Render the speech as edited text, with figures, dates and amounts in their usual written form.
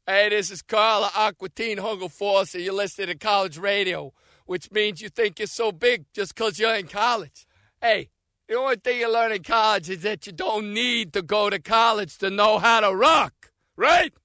Hey, this is Carla Aquatine Hunger Force, and you're listening to college radio, which means you think you're so big just because you're in college. Hey, the only thing you learn in college is that you don't need to go to college to know how to rock, right?